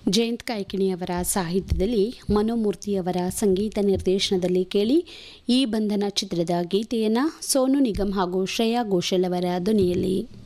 ಜಯಂತ್ ಕಾಯ್ಕಿಣಿಯವರ ಸಾಹಿತ್ಯದಲ್ಲಿ ಮನೋಮೂರ್ತಿಯವರ ಸಂಗೀತ ನಿರ್ದೇಶನದಲ್ಲಿ ಕೇಳಿ ಈ ಬಂಧನ ಚಿತ್ರದ ಗೀತೆಯನ್ನು ಸೋನು ನಿಗಮ್ ಹಾಗೂ ಶ್ರೇಯಾ ಘೋಷಾಲ್ ಅವರ ಧ್ವನಿಯಲ್ಲಿ.